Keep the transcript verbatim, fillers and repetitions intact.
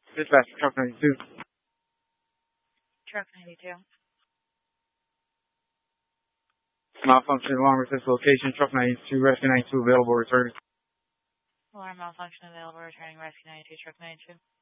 Dispatch, truck ninety-two. Truck ninety-two. Malfunction alarm at this location. Truck ninety-two, rescue ninety-two available, return. Alarm malfunction available, returning rescue ninety-two, truck ninety-two.